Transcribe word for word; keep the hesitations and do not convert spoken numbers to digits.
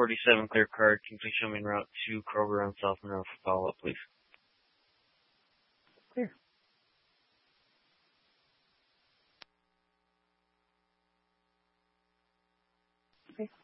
forty-seven clear card. Can you please show me en route to Kroger on South Monroe for follow-up, please? Clear. Okay.